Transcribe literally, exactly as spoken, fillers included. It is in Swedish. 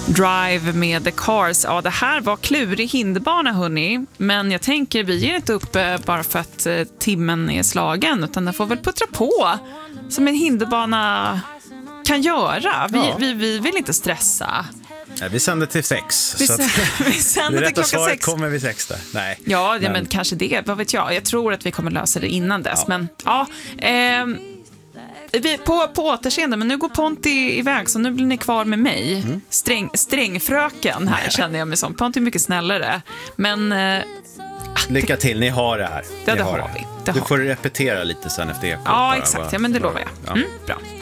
Drive med The Cars. Ja, det här var klurig hinderbana, hörni. Men jag tänker, vi ger inte upp eh, bara för att eh, timmen är slagen, utan den får väl puttra på som en hinderbana kan göra. Vi, Ja. vi, vi vill inte stressa. Ja, vi sänder till sex. Vi, så att vi sänder det till rätta klockan svaret sex. kommer vid sex där. Nej. Ja, det, men... Men- kanske det. Vad vet jag? Jag tror att vi kommer lösa det innan dess. Ja. Men ja, ehm, vi, på, på återseende. Men nu går Ponti iväg, så nu blir ni kvar med mig. Mm. Sträng, strängfröken här känner jag mig som. Ponti är mycket snällare. Men eh, Lycka till, ni har det här. Ja, Ni det har har det. vi. Det du har får repetera lite sen efter ekot. ja, bara, exakt. bara. Ja, men det lovar jag. Ja. Mm, bra.